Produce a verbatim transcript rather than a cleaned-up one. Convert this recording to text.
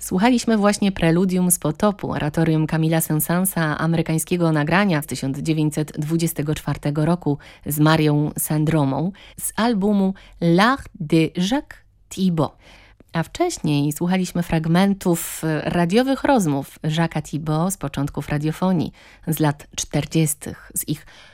Słuchaliśmy właśnie preludium z Potopu, oratorium Camille'a Saint-Saënsa, amerykańskiego nagrania z tysiąc dziewięćset dwudziestego czwartego roku z Marią Sandromą z albumu L'Art de Jacques Thibaud. A wcześniej słuchaliśmy fragmentów radiowych rozmów Jacques'a Thibaud z początków radiofonii, z lat czterdziestych, z ich